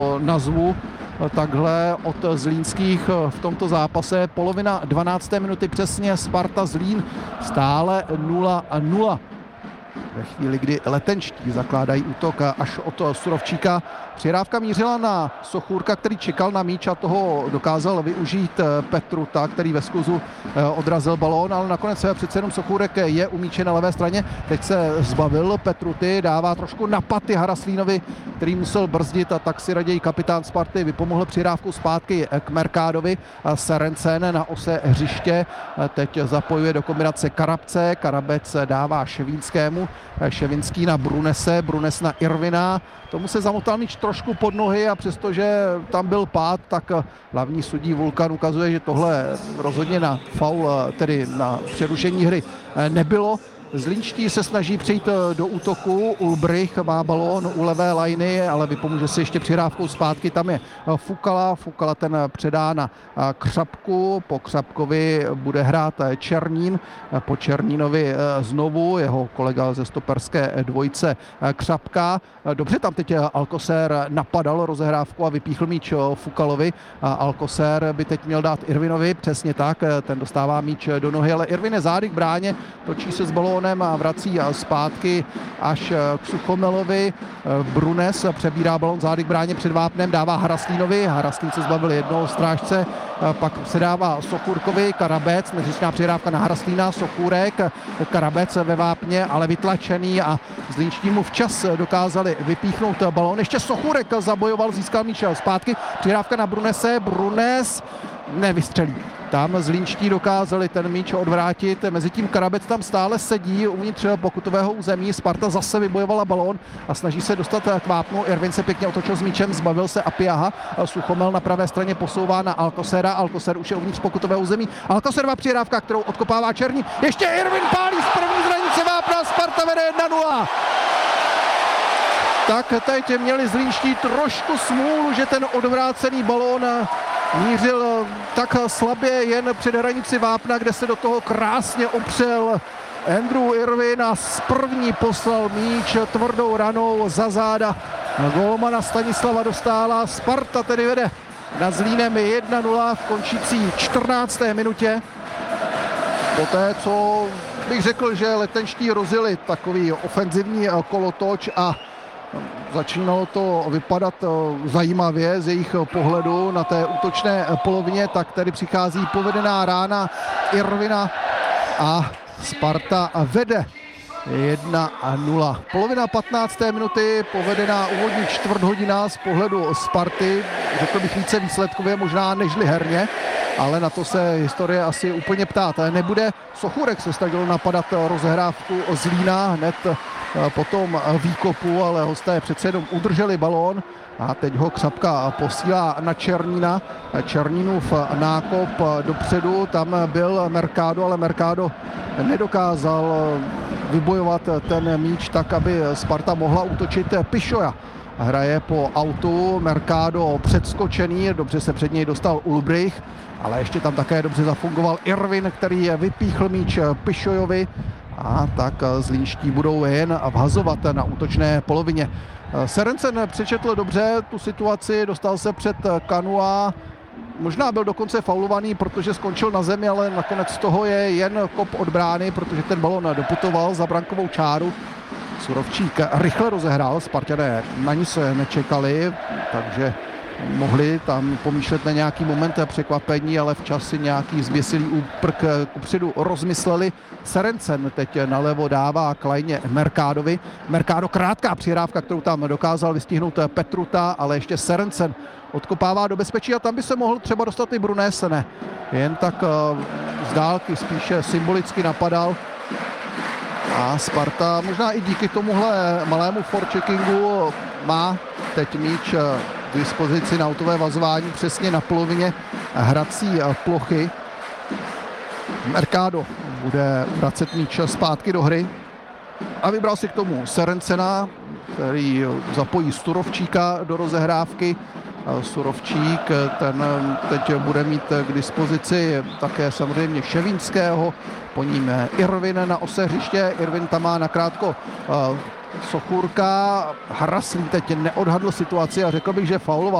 nazvu takhle od zlínských v tomto zápase. Polovina 12. minuty přesně, Sparta Zlín stále 0-0. Ve chvíli, kdy letenští zakládají útok až od Surovčíka. Přihrávka mířila na Sochůrka, který čekal na míč a toho dokázal využít Petruta, který ve skluzu odrazil balón, ale nakonec přece jenom Sochůrek je u míče na levé straně. Teď se zbavil Petruty, dává trošku na paty Haraslínovi, který musel brzdit, a tak si raději kapitán Sparty vypomohl přihrávku zpátky k Merkádovi. Serencen na ose hřiště teď zapojuje do kombinace Karabce, Karabec dává Ševínskému, Ševinský na Brunese, Brunes na Irvina. Tomu se zamotal míč trošku pod nohy a přestože tam byl pád, tak hlavní sudí Vulkan ukazuje, že tohle rozhodně na faul, tedy na přerušení hry nebylo. Zlínští se snaží přijít do útoku, Ulbrich má balón u levé lajny, ale vypomůže si ještě přihrávkou zpátky, tam je Fukala ten předá na Křapku, po Křapkovi bude hrát Černín, po Černínovi znovu jeho kolega ze stoperské dvojice Křapka. Dobře tam teď Alcocer napadal rozehrávku a vypíchl míč Fukalovi. Alcocer by teď měl dát Irvinovi, přesně tak, ten dostává míč do nohy, ale Irvin je zády k bráně, točí se s balónem a vrací zpátky až k Suchomelovi. Brunes přebírá balón zády k bráně před vápnem, dává Haraslínovi, Haraslín se zbavil jednoho strážce, pak se dává Sochůrkovi, Karabec, neřečná přihrávka na Haraslína, Sochůrek, Karabec ve vápně, ale vytlačený a zlínští mu včas dokázali vypíchnout balón. Ještě Sochůrek zabojoval, získal míč zpátky, přihrávka na Brunese, Brunes nevystřelí. Tam zlínští dokázali ten míč odvrátit, mezitím Karabec tam stále sedí uvnitř pokutového území, Sparta zase vybojovala balón a snaží se dostat k vápnu. Irvin se pěkně otočil s míčem, zbavil se Apiaha, Suchomel na pravé straně posouvá na Alcocera, Alcocer už je uvnitř pokutového území, Alcocerova přihrávka, kterou odkopává Černý, ještě Irvin pálí z první zranice vápna, Sparta vede 1-0. Tak teď měli zlínští trošku smůlu, že ten odvrácený balón mířil tak slabě jen před hranici vápna, kde se do toho krásně opřel Andrew Irvin a z první poslal míč tvrdou ranou za záda gólmana Stanislava Dostála. Sparta tedy vede nad Zlínem 1-0 v končící 14. minutě. Poté, co bych řekl, že letenští rozjeli takový ofenzivní kolotoč a začínalo to vypadat zajímavě z jejich pohledu na té útočné polovině, tak tady přichází povedená rána Irvina a Sparta vede 1-0. Polovina 15. minuty, povedená úvodní čtvrthodina z pohledu Sparty, řekl bych více výsledkově možná nežli herně, ale na to se historie asi úplně ptát nebude. Sochůrek se snažil napadat rozehrávku Zlína hned po tom výkopu, ale hosté přece jenom udrželi balón a teď ho Křapka posílá na Černína. Černínův nákop dopředu, tam byl Mercado, ale Mercado nedokázal vybojovat ten míč tak, aby Sparta mohla útočit. Pišoja hraje po autu, Mercado předskočený, dobře se před něj dostal Ulbrich, ale ještě tam také dobře zafungoval Irvin, který vypíchl míč Pišojovi. A tak zlínští budou jen vhazovat na útočné polovině. Serencen přečetl dobře tu situaci, dostal se před Kanua, možná byl dokonce faulovaný, protože skončil na zemi, ale nakonec z toho je jen kop od brány, protože ten balon doputoval za brankovou čáru. Surovčík rychle rozehrál, Spartané na nic nečekali, takže mohli tam pomýšlet na nějaký moment překvapení, ale včas si nějaký zběsilý úprk kupředu rozmysleli. Serencen teď nalevo dává klajně Mercadovi. Mercado krátká přihrávka, kterou tam dokázal vystihnout Petruta, ale ještě Serencen odkopává do bezpečí a tam by se mohl třeba dostat i Brunes, ne. Jen tak z dálky spíše symbolicky napadal. A Sparta možná i díky tomuhle malému forecheckingu má teď míč k dispozici na autové vazování přesně na polovině hrací plochy. Mercado bude vracet míč zpátky do hry a vybral si k tomu Serencena, který zapojí Surovčíka do rozehrávky. Surovčík, ten teď bude mít k dispozici také samozřejmě Ševínského, po ním Irvin na ose hřiště, Irvin tam má nakrátko Sochůrka, Haraslí teď neodhadl situaci a řekl bych, že fauloval.